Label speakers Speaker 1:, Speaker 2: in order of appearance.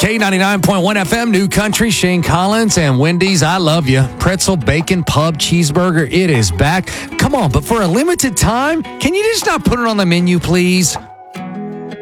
Speaker 1: K99.1 FM, New Country, Shane Collins and Wendy's. I love you. Pretzel, bacon, pub, cheeseburger. It is back. Come on, but for a limited time, can you just not put it on the menu, please?